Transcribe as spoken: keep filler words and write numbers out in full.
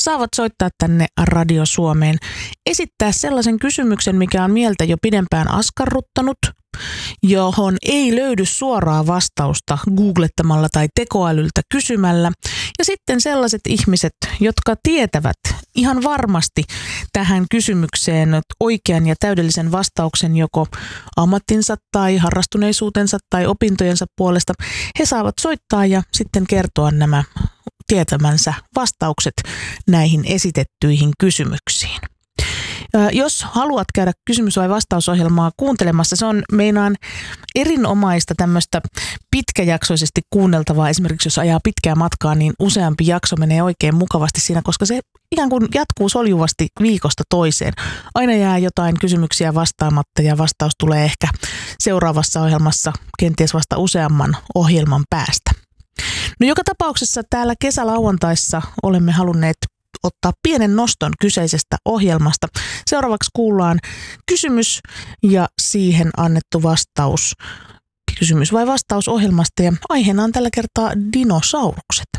saavat soittaa tänne Radio Suomeen, esittää sellaisen kysymyksen, mikä on mieltä jo pidempään askarruttanut, johon ei löydy suoraa vastausta googlettamalla tai tekoälyltä kysymällä. Ja sitten sellaiset ihmiset, jotka tietävät ihan varmasti tähän kysymykseen oikean ja täydellisen vastauksen joko ammattinsa tai harrastuneisuutensa tai opintojensa puolesta, he saavat soittaa ja sitten kertoa nämä tietämänsä vastaukset näihin esitettyihin kysymyksiin. Jos haluat käydä kysymys- vai vastausohjelmaa kuuntelemassa, se on meinaan erinomaista tämmöistä pitkäjaksoisesti kuunneltavaa. Esimerkiksi jos ajaa pitkää matkaa, niin useampi jakso menee oikein mukavasti siinä, koska se ikään kuin jatkuu soljuvasti viikosta toiseen. Aina jää jotain kysymyksiä vastaamatta ja vastaus tulee ehkä seuraavassa ohjelmassa kenties vasta useamman ohjelman päästä. No joka tapauksessa täällä kesälauantaissa olemme halunneet ottaa pienen noston kyseisestä ohjelmasta. Seuraavaksi kuullaan kysymys ja siihen annettu vastaus. Kysymys vai vastaus ohjelmasta ja aiheena on tällä kertaa dinosaurukset.